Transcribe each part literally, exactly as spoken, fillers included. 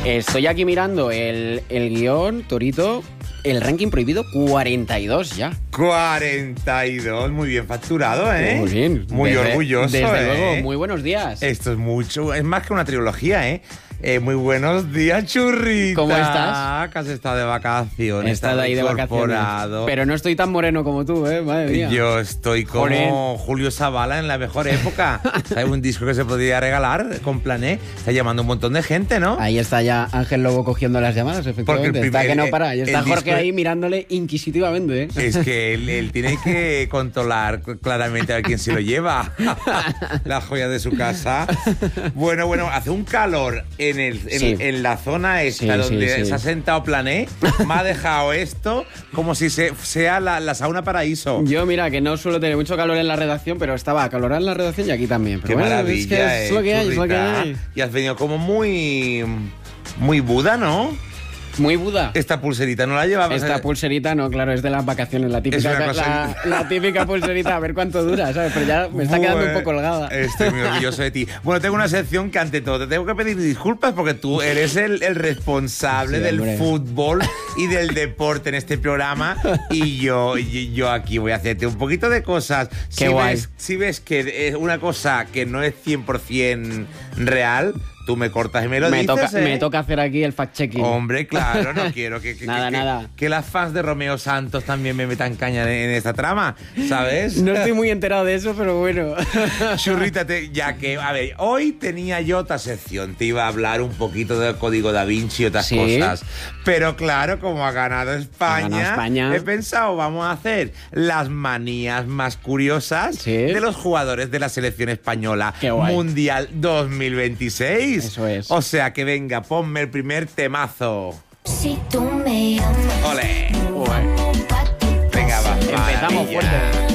Estoy aquí mirando el, el guión, Torito, el ranking prohibido cuarenta y dos ya. cuarenta y dos, muy bien facturado, ¿eh? Muy bien. Muy desde, orgulloso, Desde ¿eh? luego, muy buenos días. Esto es mucho, es más que una trilogía, ¿eh? Eh, muy buenos días, churrita. ¿Cómo estás? Que has estado de vacaciones. He estado ahí de vacaciones. Pero no estoy tan moreno como tú, ¿eh? Madre mía. Yo estoy como Joder. Julio Zavala en la mejor época. ¿Sabes? Un disco que se podría regalar con Plané. Está llamando un montón de gente, ¿no? Ahí está ya Ángel Lobo cogiendo las llamadas, efectivamente. Porque el está primer- que no para. Y está el Jorge disco- ahí mirándole inquisitivamente, ¿eh? Es que él, él tiene que controlar claramente a ver quién se lo lleva. La joya de su casa. Bueno, bueno, hace un calor en, el, en, Sí. en la zona esta Sí, donde sí, sí. se ha sentado Plané. Me ha dejado esto como si se, sea la, la sauna paraíso. Yo, mira, que no suelo tener mucho calor en la redacción, pero estaba acalorada en la redacción y aquí también. Pero Qué bueno, maravilla, es que es eh, lo que hay, es lo que churrita. hay. Y has venido como muy... Muy Buda, ¿no? Muy Buda. Esta pulserita no la llevabas. Esta eh? pulserita, no, claro, es de las vacaciones, la Es típica, una la, cosa- la típica pulserita, a ver cuánto dura, ¿sabes? Pero ya me está quedando un poco holgada. Estoy muy orgulloso de ti. Bueno, tengo una sección que ante todo te tengo que pedir disculpas porque tú eres el, el responsable Sí, del hombre. fútbol y del deporte en este programa y yo, y yo aquí voy a hacerte un poquito de cosas. Qué si guay. Ves, si ves que es una cosa que no es cien por ciento real, tú me cortas y me lo me, dices, toca, ¿eh? me toca hacer aquí el fact-checking. Hombre, claro, no quiero que, que, Nada, que, nada. que las fans de Romeo Santos también me metan caña en esta trama, ¿sabes? No estoy muy enterado de eso, pero bueno. Churrita, te- ya que, a ver, hoy tenía yo otra sección, te iba a hablar un poquito del Código Da Vinci y otras Sí. cosas. Pero claro, como ha ganado España, Ha ganado España. he pensado, vamos a hacer las manías más curiosas Sí. de los jugadores de la selección española Qué guay. Mundial dos mil veintiséis. Eso es. O sea que venga, ponme el primer temazo. Si tú me llamas, Ole. Joder. Venga, va. Empezamos maravilla.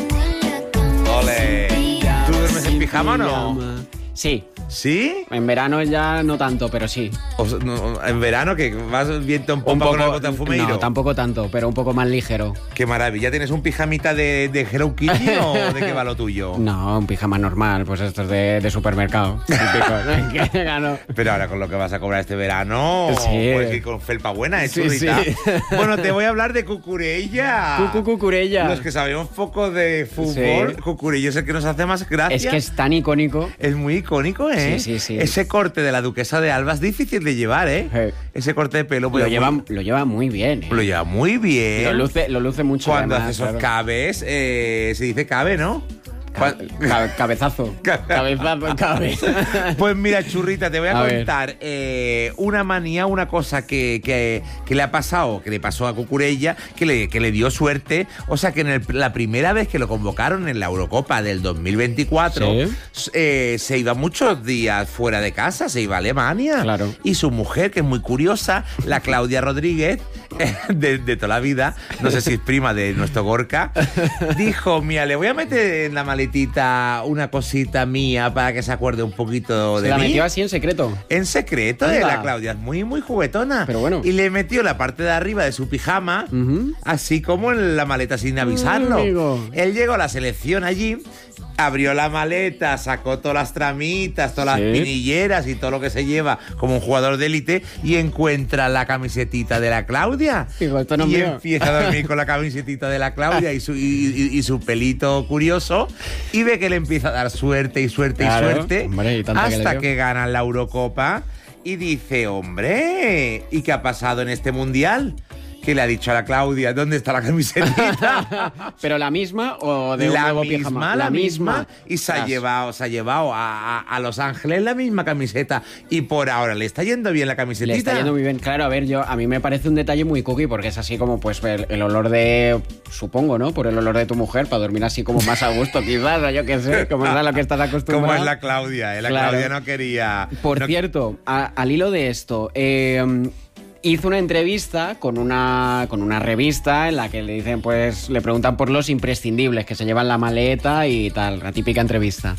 fuerte. Ole. ¿Tú duermes en pijama o no? Sí, ¿Sí? en verano ya no tanto, pero sí. O sea, no, en verano que vas viento en pompa con el botón fumeiro. No, tampoco tanto, pero un poco más ligero. Qué maravilla. ¿Tienes un pijamita de, de Hello Kitty o de qué va lo tuyo? No, un pijama normal, pues estos de, de supermercado. Típico. Que ganó. Pero ahora con lo que vas a cobrar este verano, Sí. puedes ir con felpa buena, ¿eh, Sí, churrita? sí. Bueno, te voy a hablar de Cucurella. Cucu Cucurella. Los que sabemos poco de fútbol, Sí. Cucurella es el que nos hace más gracia. Es que es tan icónico. Es muy icónico, ¿eh? Sí, sí, sí. Ese corte de la duquesa de Alba es difícil de llevar, ¿eh? Sí. Ese corte de pelo. Lo pues, lleva, muy- lo lleva muy bien. ¿eh? lo lleva muy bien. Lo luce, lo luce mucho. Cuando además, hace esos claro. cabes, eh, se dice cabe, ¿no? Ca- Cuan- ca- cabezazo. Cabezazo, cabeza. Pues mira, churrita, te voy a, A ver. contar eh, una manía, una cosa que, que- que le ha pasado, que le pasó a Cucurella, que le, que le dio suerte. O sea, que en el- la primera vez que lo convocaron en la Eurocopa del dos mil veinticuatro, Sí. eh, se iba muchos días fuera de casa, se iba a Alemania. Claro. Y su mujer, que es muy curiosa, la Claudia Rodríguez, eh, de, de toda la vida, no sé si es prima de nuestro Gorka, dijo, mira, le voy a meter en la maletita una cosita mía para que se acuerde un poquito Se de la mí. metió así en secreto. En secreto, de Anda. la Claudia, es muy, muy juguetona. Pero bueno. Y le metió la parte de arriba de su pijama, Ujú. así como en la maleta sin avisarlo. Ay, amigo. Él llegó a la selección allí, abrió la maleta, sacó todas las tramitas, todas Sí. las pinilleras y todo lo que se lleva como un jugador de élite y encuentra la camisetita de la Claudia. Digo, esto no es y mío. empieza a dormir con la camisetita de la Claudia y su, y, y- y su pelito curioso y ve que le empieza a dar suerte y suerte Claro, y suerte hombre, y tanta que le hasta dio. que ganan la Eurocopa y dice, hombre, ¿y qué ha pasado en este mundial? Que le ha dicho a la Claudia, ¿dónde está la camisetita? ¿Pero la misma o de un la nuevo misma, pijama? la misma. Y se ha Ostras. llevado, se ha llevado a, a- a Los Ángeles la misma camiseta. Y por ahora le está yendo bien la camisetita. Le está yendo muy bien. Claro, a ver, yo a mí me parece un detalle muy cookie porque es así como pues el, el olor de, supongo, ¿no? Por el olor de tu mujer, para dormir así como más a gusto quizás, o yo qué sé, como es a lo que estás acostumbrado. Como es la Claudia, ¿eh? La Claro. Claudia no quería... Por no- cierto, a- al hilo de esto, eh, hizo una entrevista con una, con una revista en la que le dicen, pues, le preguntan por los imprescindibles que se llevan la maleta y tal, la típica entrevista.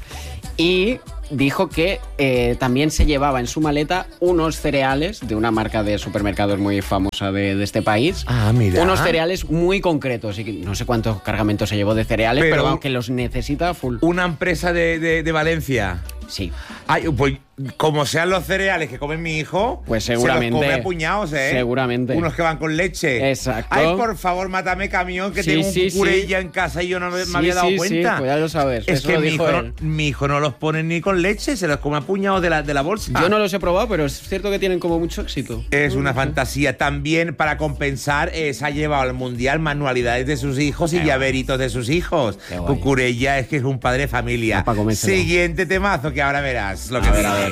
Y dijo que eh, también se llevaba en su maleta unos cereales de una marca de supermercados muy famosa de, de este país. Ah, mira. Unos cereales muy concretos. Y que no sé cuántos cargamentos se llevó de cereales, Pero- pero, vamos, que los necesita full. Una empresa de, de- de Valencia. Sí. Ay, pues como sean los cereales que come mi hijo, Pues seguramente. se los come a puñados, ¿eh? Seguramente. Unos que van con leche. Exacto. Ay, por favor, mátame camión, que Sí, tengo un sí, cucurella sí. en casa y yo no me, Sí, me había dado sí, cuenta. sí, pues ya lo sabes. Es Eso que lo mi dijo hijo, él. no, mi hijo no los pone ni con leche, se los come a puñados de la, de la bolsa. Yo no los he probado, pero es cierto que tienen como mucho éxito. Es una fantasía. También, para compensar, eh, se ha llevado al mundial manualidades de sus hijos y llaveritos de sus hijos. Qué guay. Cucurella es que es un padre de familia. No, pa' comérselo. Siguiente temazo que ahora verás lo que A ver, a ver.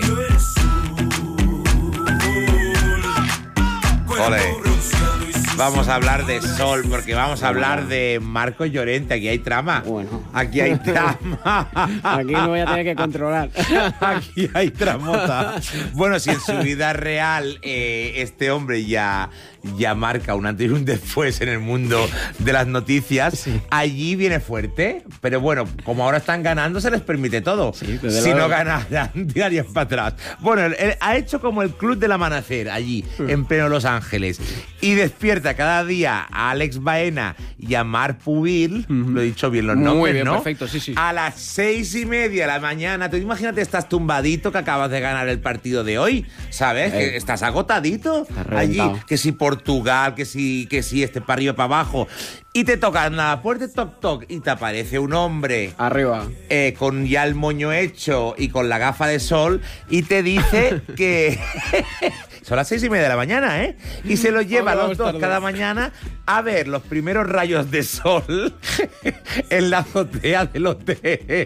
Ole. Vamos a hablar de sol, porque vamos a hablar de Marcos Llorente. Aquí hay trama. Bueno. Aquí hay trama. Aquí me voy a tener que controlar. Aquí hay tramota. Bueno, si en su vida real eh, este hombre ya, ya marca un antes y un después en el mundo de las noticias, Sí. allí viene fuerte. Pero bueno, como ahora están ganando, se les permite todo. Sí, desde si luego. no ganaran, tirarían para atrás. Bueno, él, él ha hecho como el Club del Amanecer allí, en pleno Los Ángeles. Y despierta cada día a Alex Baena y a Mar Pubil, lo he dicho bien los Muy nombres, bien, ¿no? perfecto, sí, sí. A las seis y media de la mañana. Tú imagínate, estás tumbadito que acabas de ganar el partido de hoy, ¿sabes? Eh. Que estás agotadito Estás allí. reventado. Que si Portugal, que si, que si este para arriba para abajo. Y te tocan a la puerta, toc toc, y te aparece un hombre Arriba. eh, con ya el moño hecho y con la gafa de sol y te dice que son las seis y media de la mañana, ¿eh? Y se lo lleva a Vamos, los dos tarde. cada mañana a ver los primeros rayos de sol en la azotea del hotel.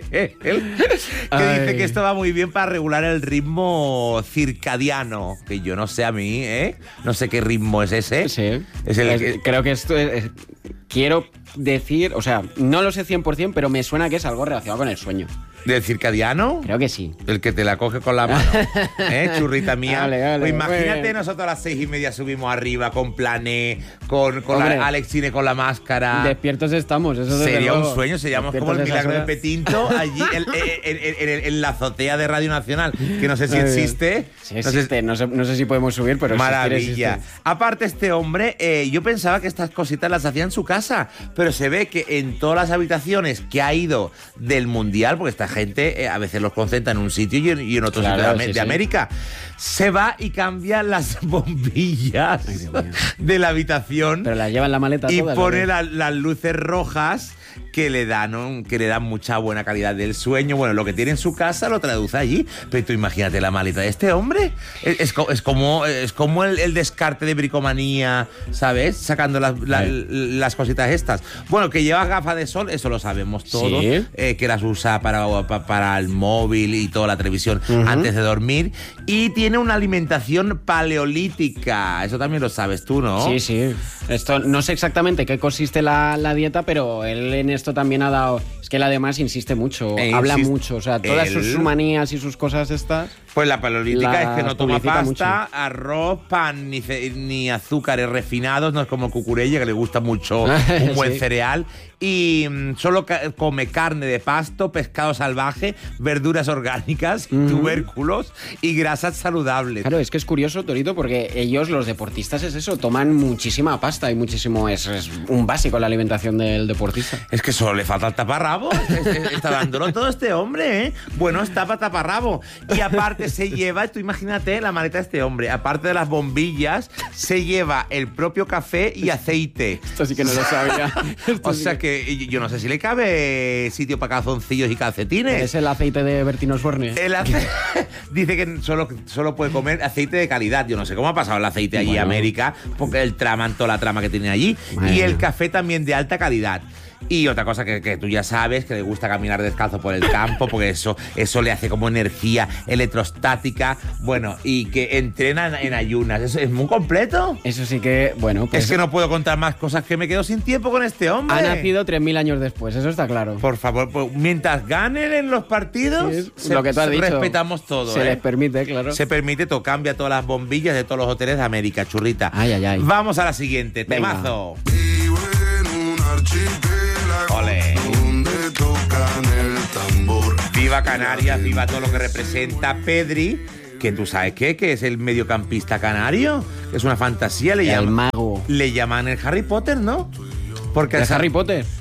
Que Ay. dice que esto va muy bien para regular el ritmo circadiano, que yo no sé a mí, ¿eh? No sé qué ritmo es ese. Sí. Es el Es- que- Creo que esto es, es- quiero decir, o sea, no lo sé cien por ciento, pero me suena que es algo relacionado con el sueño. ¿Del circadiano? Creo que sí. El que te la coge con la mano, ¿eh? Churrita mía. Vale, vale, Pues muy imagínate, bien. nosotros a las seis y media subimos arriba con Plané, con, con Hombre. la Alex Cine con la máscara. Despiertos estamos, eso desde Sería luego. un sueño, seríamos como el Despiertos milagro de a esas horas. Petinto allí en, en- en- en- en- en la azotea de Radio Nacional, que no sé si Muy bien. existe. Sí, No sé- existe. No sé, no sé si podemos subir, pero existir Maravilla. existe. Aparte, este hombre, eh, yo pensaba que estas cositas las hacía en su casa, pero se ve que en todas las habitaciones que ha ido del Mundial, porque esta gente eh, a veces los concentra en un sitio y en, y en otro Claro, sitio de, Am- sí, de sí. América, se va y cambia las bombillas Ay, Dios mío. de la habitación Pero la lleva en la maleta y todas, pone ¿o qué? la- las luces rojas que le dan un- que le dan mucha buena calidad del sueño. Bueno, lo que tiene en su casa lo traduce allí. Pero tú imagínate la maleta de este hombre. Es, es co- es como, es como el, el descarte de bricomanía, ¿sabes? Sacando las, la- Sí. las cositas estas. Bueno, que lleva gafas de sol, eso lo sabemos todos. Sí. eh, que las usa para, pa- para el móvil y toda la televisión antes de dormir. Y tiene una alimentación paleolítica. Eso también lo sabes tú, ¿no? Sí, sí. Esto no sé exactamente qué consiste la, la dieta, pero él en esto también ha dado. Es que él además insiste mucho, E habla insiste- mucho. O sea, todas él- sus manías y sus cosas estas. Pues la paleolítica Las es que no toma publicita pasta, arroz, pan ni, ce- ni azúcares refinados, no es como Cucurella que le gusta mucho un buen Sí. cereal. Y mm, solo ca- come carne de pasto, pescado salvaje, verduras orgánicas, tubérculos y grasas saludables. Claro, es que es curioso, Torito, porque ellos, los deportistas, es eso, toman muchísima pasta y muchísimo. Es, es un básico en la alimentación del deportista. Es que solo le falta el taparrabo. Es- es- Está dándolo todo este hombre, ¿eh? Bueno, está para taparrabo. Y aparte se lleva, tú imagínate la maleta de este hombre, aparte de las bombillas, se lleva el propio café y aceite. Esto sí que no lo sabía. Esto O sí sea que- que yo no sé si le cabe sitio para calzoncillos y calcetines. Es el aceite de Bertino Osborne. El ace- Dice que solo, solo puede comer aceite de calidad. Yo no sé cómo ha pasado el aceite allí Bueno. a América, porque el traman toda la trama que tiene allí. Bueno. Y el café también de alta calidad. Y otra cosa que, que tú ya sabes, que le gusta caminar descalzo por el campo, porque eso, eso le hace como energía electrostática. Bueno, y que entrena en, en ayunas. Eso es muy completo. Eso sí que, bueno, pues. Es que no puedo contar más cosas, que me quedo sin tiempo con este hombre. Ha nacido tres mil años después, eso está claro. Por favor, pues, mientras ganen en los partidos, Sí, es se- lo que tú has se- dicho. respetamos todo. Se ¿eh? les permite, claro. Se permite, todo cambia todas las bombillas de todos los hoteles de América, churrita. Ay, ay, ay. Vamos a la siguiente, Venga. temazo. Vivo en un archipiélago Ole. donde tocan el tambor. Viva Canarias, viva todo lo que representa Pedri, que tú sabes qué, que es el mediocampista canario, es una fantasía, le El llaman, mago. le llaman el Harry Potter, ¿no? Porque ¿El al Sa- Harry Potter?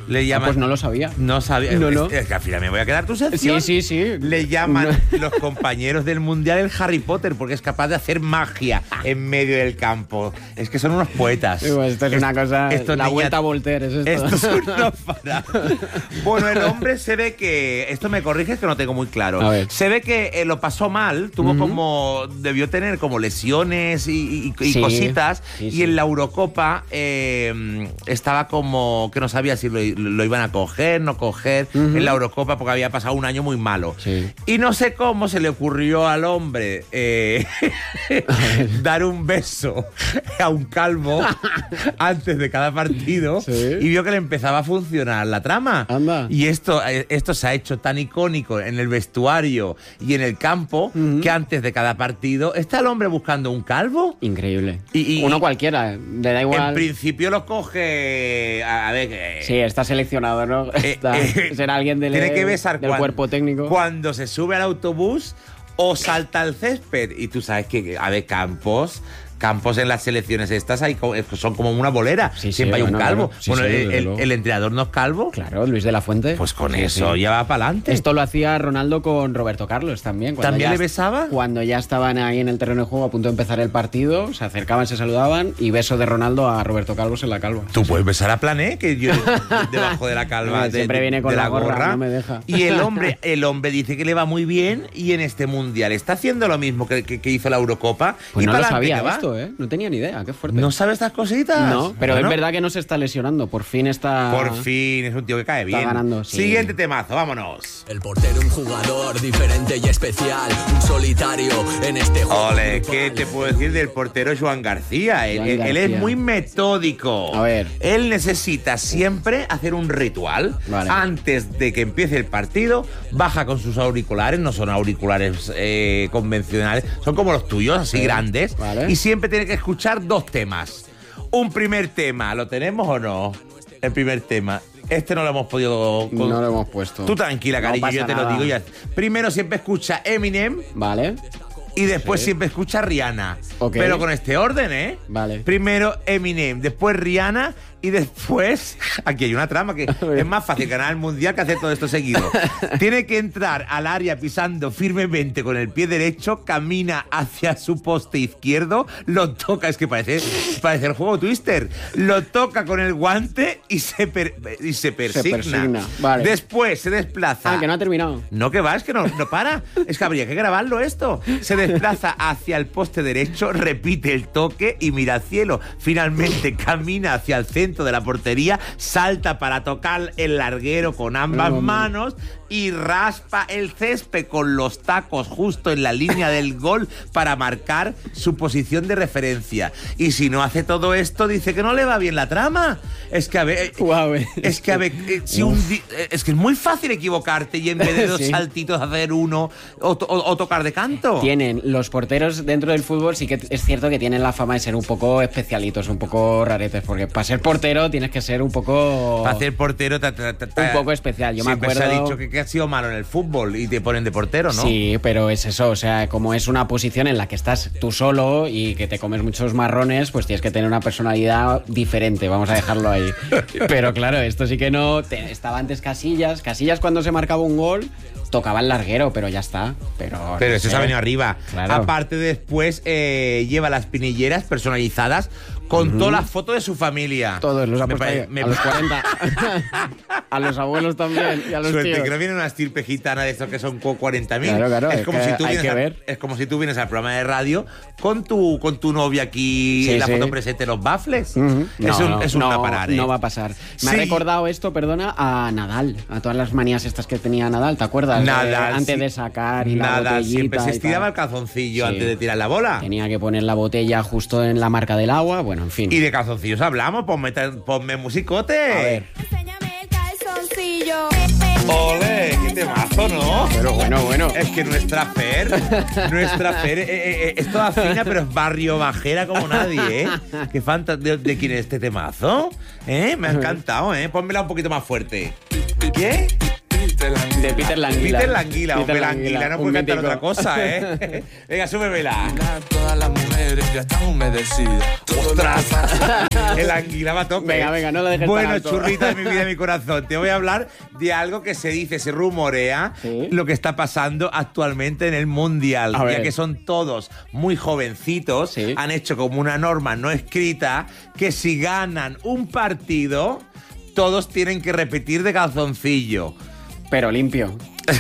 Le llaman, Ah, pues no lo sabía. No sabía. No, es, no. es que al final me voy a quedar tu sección. Sí, sí, sí. Le llaman los compañeros del mundial el Harry Potter porque es capaz de hacer magia en medio del campo. Es que son unos poetas. Sí, pues esto es, es una cosa. Estos la niñas, vuelta a Voltaire es esto. Esto es una parada. Bueno, el hombre se ve que. Esto me corriges que no tengo muy claro. A ver. Se ve que eh, lo pasó mal. Tuvo Uh-huh. como. Debió tener como lesiones y, y, y Sí, cositas. sí, y sí. en la Eurocopa eh, estaba como que no sabía si lo, lo iban a coger, no coger Uh-huh. en la Eurocopa porque había pasado un año muy malo. Sí. Y no sé cómo se le ocurrió al hombre eh, dar un beso a un calvo antes de cada partido. Sí. Y vio que le empezaba a funcionar la trama. Anda. Y esto, eh, esto se ha hecho tan icónico en el vestuario y en el campo Uh-huh. que antes de cada partido está el hombre buscando un calvo. Increíble. Y- y- Uno cualquiera, le da igual. En principio lo coge. A, a ver. que- Sí, está seleccionado, ¿no? Eh, Está- eh, será alguien del, tiene que besar del cuan- cuerpo técnico. cuando se sube al autobús o salta al césped. Y tú sabes que, a ver, Campos. Campos en las selecciones estas hay, co- son como una bolera. Sí, sí, Siempre hay un bueno, calvo. claro. Sí, bueno, sí, el, desde el- luego. el entrenador no es calvo. Claro, Luis de la Fuente. Pues con Sí, eso sí. ya va para adelante. Esto lo hacía Ronaldo con Roberto Carlos también. cuando ¿También ya le est- besaba? Cuando ya estaban ahí en el terreno de juego a punto de empezar el partido, se acercaban, se saludaban y beso de Ronaldo a Roberto Carlos en la calva. Tú puedes besar a Plané, que yo debajo de la calva Eh, de, siempre de- viene con de la gorra, no me deja. Y el hombre, el hombre dice que le va muy bien y en este mundial está haciendo lo mismo que, que- que hizo la Eurocopa. Pues y no lo pa'lante sabía que va. esto, ¿eh? No tenía ni idea, qué fuerte. ¿No sabe estas cositas? No, pero Bueno, es verdad que no se está lesionando. Por fin está. Por fin, es un tío que cae bien. ganando, sí. Siguiente temazo, vámonos. El portero, un jugador diferente y especial, un solitario en este juego. Ole, grupal. ¿qué te puedo decir del portero Joan García? Él, Joan él- él es García. muy metódico. A ver. Él necesita siempre hacer un ritual. Vale. Antes de que empiece el partido, baja con sus auriculares, no son auriculares eh, convencionales, son como los tuyos, así Sí. grandes. Vale. Y siempre tiene que escuchar dos temas. Un primer tema, ¿lo tenemos o no? El primer tema. Este no lo hemos podido... con- No lo hemos puesto. Tú tranquila, No cariño, pasa yo te lo nada. digo ya. Primero siempre escucha Eminem Vale. y después Sí. siempre escucha Rihanna. Ok. Pero con este orden, ¿eh? Vale. Primero Eminem, después Rihanna y después... Aquí hay una trama que ver. es más fácil ganar el mundial que hacer todo esto seguido. Tiene que entrar al área pisando firmemente con el pie derecho, camina hacia su poste izquierdo, lo toca, es que parece, parece el juego Twister, lo toca con el guante y se, per- y se persigna. persigna, vale. Después se desplaza... Ah, que no ha terminado. No, que va, es que no, no para. Es que habría que grabarlo esto. Se desplaza hacia el poste derecho, repite el toque y mira al cielo. Finalmente camina hacia el centro de la portería, salta para tocar el larguero con ambas No, manos y raspa el césped con los tacos justo en la línea del gol para marcar su posición de referencia. Y si no hace todo esto, dice que no le va bien la trama. Es que a ver... Guau, eh. Es que a ver, eh, si un di- eh, es que es muy fácil equivocarte y en vez de dos Sí. saltitos hacer uno o, to- o- o tocar de canto. Tienen, los porteros dentro del fútbol sí que es cierto que tienen la fama de ser un poco especialitos, un poco raretes, porque para ser portero tienes que ser un poco... Para hacer portero ta- ta- ta- ta- Un poco especial, yo me siempre se ha acuerdo- dicho que, que has sido malo en el fútbol y te ponen de portero, ¿no? Sí, pero es eso, o sea, como es una posición en la que estás tú solo y que te comes muchos marrones, pues tienes que tener una personalidad diferente, vamos a dejarlo ahí. Pero claro, esto sí que no... te- estaba antes Casillas, Casillas cuando se marcaba un gol tocaba el larguero, pero ya está. Pero, Pero no eso sé. se ha venido arriba. Claro. Aparte, después eh, lleva las pinilleras personalizadas con todas las fotos de su familia. Todos los ha Me puesto pare- ahí, me a los pa- cuarenta. A los abuelos también y a los Suerte tíos. que no viene una estirpe gitana de estos que son cuarenta mil. Claro, claro, es, es como que si tú hay vienes que a- ver. es como si tú vienes al programa de radio con tu, con tu novia aquí Sí, en la sí. foto presente de los baffles. Ujú. Es No, un, no, es un no, no parar, ¿eh? no va a pasar. Me ha Sí. recordado esto, perdona, a Nadal, a todas las manías estas que tenía Nadal, ¿te acuerdas? Nadal, Eh, antes sí. de sacar y la Nada, botellita siempre se y estiraba tal. el calzoncillo Sí. antes de tirar la bola. Tenía que poner la botella justo en la marca del agua, bueno, en fin. Y de calzoncillos hablamos, ponme, ponme musicote. A ver. Enséñame el calzoncillo. Ole, qué temazo, ¿no? Pero bueno, bueno. Es que nuestra Fer, nuestra Fer eh, eh, eh, es toda fina, pero es barrio bajera como nadie, ¿eh? Qué fanta ¿De, de quién es este temazo? ¿Eh? Me ha encantado, ¿eh? Pónmela un poquito más fuerte. ¿Qué? De Peter Languila. Peter Languila, Peter hombre, Languila, no un puede cantar mítico. otra cosa, ¿eh? Venga, súbemela. Todas las mujeres jeringa está humedecida. ¡Ostras! El anguila va a tope. Venga, venga, no lo dejes Bueno, tan alto. churrita de mi vida y mi corazón, te voy a hablar de algo que se dice, se rumorea, ¿Sí? lo que está pasando actualmente en el Mundial. A Ya ver. que son todos muy jovencitos, Sí. han hecho como una norma no escrita que si ganan un partido, todos tienen que repetir de calzoncillo. Pero limpio.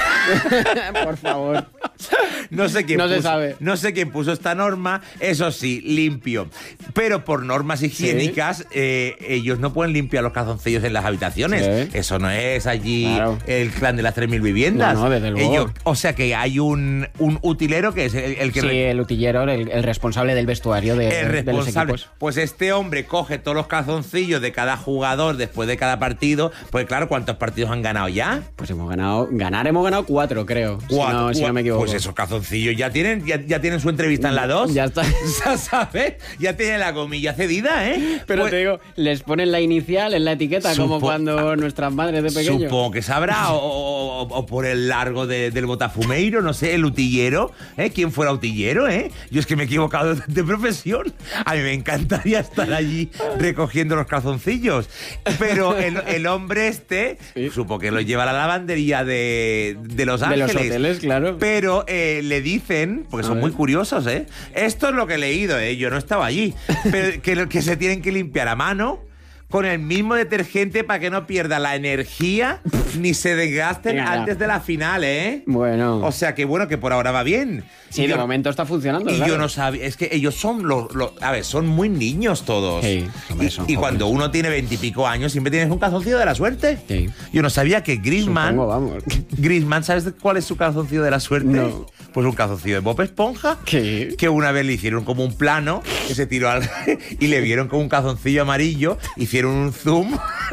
Por favor. No sé quién No se puso, sabe. no sé quién puso esta norma, eso sí, limpio. Pero por normas higiénicas, eh, ellos no pueden limpiar los calzoncillos en las habitaciones. Sí. Eso no es allí Claro. el clan de las tres mil viviendas. No, no, desde luego. Ellos- o sea que hay un, un utilero que es el, el que Sí, re- el utillero, el, el responsable del vestuario de, el de los responsable. equipos. Pues este hombre coge todos los calzoncillos de cada jugador después de cada partido. Pues claro, ¿cuántos partidos han ganado ya? Pues hemos ganado, ganar hemos ganado cuatro, creo. Si Cuatro, no, si no me equivoco. Pues esos calzoncillos ya tienen, ya, ya tienen su entrevista en la dos. Ya está. Ya sabes, ya tienen la gomilla cedida, ¿eh? Pero Pues, te digo, les ponen la inicial en la etiqueta, como Supo- cuando nuestras madres de pequeños. Supongo que sabrá, o, o- o- o por el largo de- del botafumeiro, no sé, el utillero, ¿eh? ¿Quién fuera utillero, eh? Yo es que me he equivocado de, de profesión. A mí me encantaría estar allí recogiendo los calzoncillos. Pero el, el hombre este, Sí. supongo que lo lleva a la lavandería de, de Los De Ángeles. los hoteles, claro. Pero eh, le dicen, porque A son ver. muy curiosos, ¿eh? Esto es lo que he leído, ¿eh? Yo no estaba allí. Pero que, que se tienen que limpiar a mano con el mismo detergente para que no pierda la energía ni se desgasten Venga, ya. antes de la final, ¿eh? Bueno. O sea que bueno, que por ahora va bien. sí, Y de yo- momento está funcionando. Y claro. yo no sabía, es que ellos son los, los- a ver, son muy niños todos. Sí, hombre, y son y cuando jóvenes. uno tiene veintipico años, siempre tienes un calzoncillo de la suerte. Sí. Yo no sabía que Griezmann, Supongo, vamos. Griezmann, ¿sabes cuál es su calzoncillo de la suerte? No. Pues un calzoncillo de Bob Esponja. ¿Qué? Que una vez le hicieron como un plano, que se tiró al y le vieron con un calzoncillo amarillo, hicieron un zoom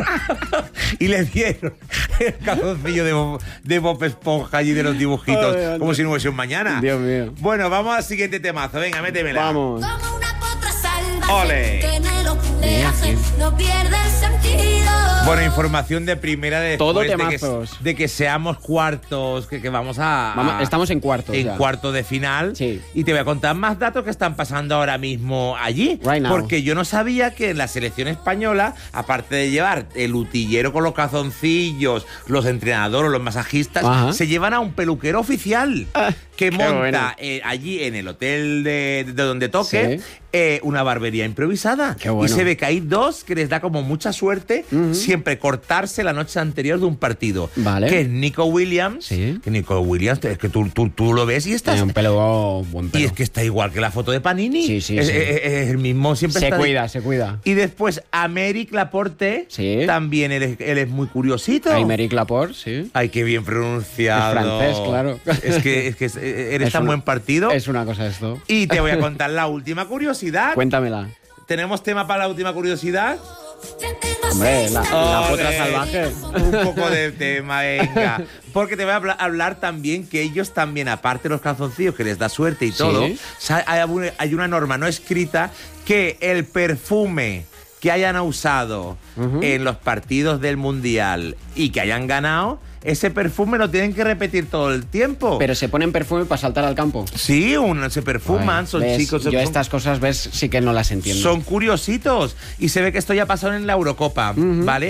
y le dieron el calzoncillo de Bob, de Bob Esponja allí de los dibujitos, Ay, ay, como si no hubiese un mañana. Dios mío. Bueno, vamos al siguiente temazo. Venga, métemela. Vamos. Como una potra salvaje Ole. que en el oleaje no pierde el sentido. Bueno, información de primera de Todo después de que, temazos. de que seamos cuartos, que, que vamos a... Vamos, estamos en cuartos En ya. cuarto de final. Sí. Y te voy a contar más datos que están pasando ahora mismo allí. Right now. Porque yo no sabía que en la selección española, aparte de llevar el utillero con los calzoncillos, los entrenadores, los masajistas, Ajá. se llevan a un peluquero oficial Ah, que qué monta bueno. eh, allí en el hotel de, de donde toque Sí. eh, una barbería improvisada. Qué bueno. Y se ve que hay dos que les da como mucha suerte siempre cortarse la noche anterior de un partido. Vale. Que es Nico Williams. Sí. Que Nico Williams, es que tú, tú, tú lo ves y estás... Tiene un pelo buen pelo. Y es que está igual que la foto de Panini. Sí, sí, es, sí. es- es el mismo, siempre se está... cuida, se cuida. Y después, Améric Laporte, Sí. también él es, él es muy curiosito. Aymeric Laporte, sí. Ay, qué bien pronunciado. Es francés, claro. Es que, es que es- eres Es tan una- buen partido. Es una cosa esto. Y te voy a contar la última curiosidad. Cuéntamela. ¿Tenemos tema para la última curiosidad? Ya tengo Hombre, seis la, años. la potra Ole, salvaje. Un poco de tema, venga. Porque te voy a habla- hablar también que ellos también, aparte de los calzoncillos, que les da suerte y Sí. todo, sa- hay una- hay una norma no escrita que el perfume que hayan usado en los partidos del Mundial y que hayan ganado, ese perfume lo tienen que repetir todo el tiempo. Pero se ponen perfume para saltar al campo. Sí, un- se perfuman, Ay, son ¿ves? chicos. Yo son- estas cosas, ves, sí que no las entiendo. Son curiositos. Y se ve que esto ya pasó en la Eurocopa, ¿vale?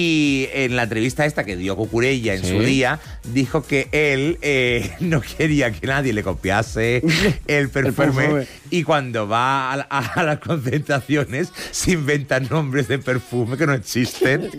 Y en la entrevista esta que dio Cucurella en Sí. su día, dijo que él eh, no quería que nadie le copiase el perfume. perfume. Y cuando va a, la- a las concentraciones, se inventan nombres de perfume que no existen.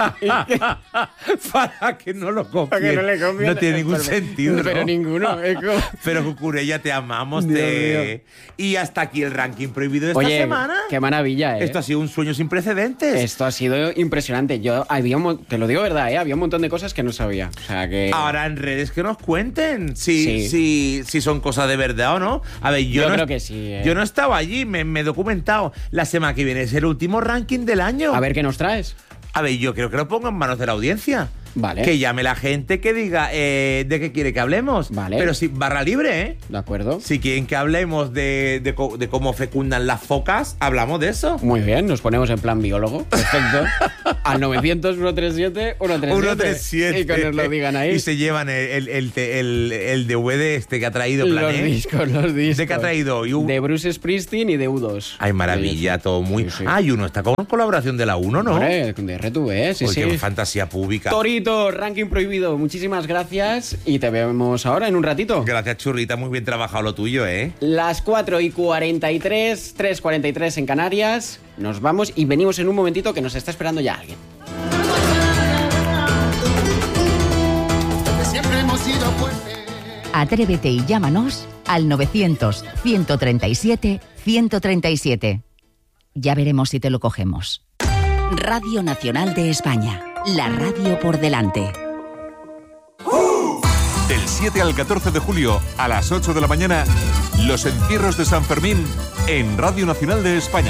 Para que no lo copien. Para que no le copien No tiene el ningún perfume. sentido, Pero ¿no? ninguno. Es como- Pero Cucurella, te amamos. Dios Te... Y hasta aquí el ranking prohibido de esta Oye, semana. qué maravilla, ¿eh? Esto ha sido un sueño sin precedentes. Esto ha sido impresionante. Yo había un mon- te lo digo verdad, ¿eh? Había un montón de cosas que no sabía. O sea que. Ahora en redes que nos cuenten si, Sí. si, si son cosas de verdad o no. A ver, yo, Yo no, creo que sí, ¿eh? Yo no estaba allí, me, me he documentado. La semana que viene es el último ranking del año. A ver qué nos traes. A ver, yo creo que lo pongo en manos de la audiencia. Vale. Que llame la gente que diga eh, de qué quiere que hablemos. Vale. Pero sí, barra libre, ¿eh? De acuerdo. Si quieren que hablemos de, de, co- de cómo fecundan las focas, hablamos de eso. Muy bien, nos ponemos en plan biólogo. Perfecto. Al novecientos, ciento treinta y siete, ciento treinta y siete. ciento treinta y siete. Y que nos lo digan ahí. Y se llevan el, el, el, el, el D V D este que ha traído Los Planet. discos, los discos. ¿De qué ha traído? Y un- De Bruce Springsteen y de U dos. Ay, maravilla, todo muy... Sí, sí. Ah, y uno está con colaboración de la uno, ¿no? Hombre, de R T V, sí, Oye, sí. qué fantasía pública. Torito, ranking prohibido. Muchísimas gracias y te vemos ahora en un ratito. Gracias, Churrita, muy bien trabajado lo tuyo, ¿eh? Las cuatro y cuarenta y tres, tres cuarenta y tres en Canarias. Nos vamos y venimos en un momentito que nos está esperando ya alguien. Atrévete y llámanos al novecientos, ciento treinta y siete, ciento treinta y siete. Ya veremos si te lo cogemos. Radio Nacional de España. La radio por delante. Del siete al catorce de julio a las ocho de la mañana, los encierros de San Fermín en Radio Nacional de España.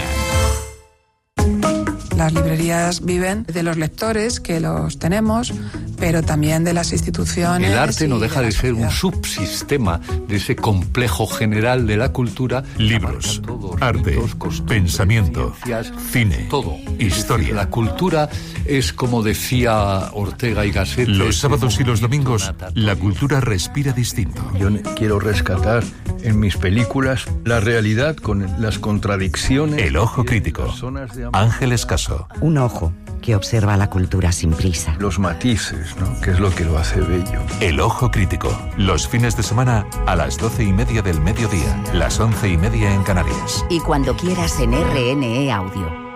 Las librerías viven de los lectores, que los tenemos, pero también de las instituciones. El arte no y deja de la ser un sociedad. subsistema de ese complejo general de la cultura. Libros, que abarca todos, arte, ritos, costumbres, pensamiento, ciencias, cine, todo. historia. La cultura es, como decía Ortega y Gasset, Los sábados y los domingos, la cultura respira distinto. Yo quiero rescatar en mis películas la realidad con las contradicciones. El ojo crítico. Ángel Escaso. Un ojo que observa la cultura sin prisa. Los matices, ¿no? Que es lo que lo hace bello. El ojo crítico. Los fines de semana a las doce y media del mediodía, las once y media en Canarias. Y cuando quieras en R N E Audio.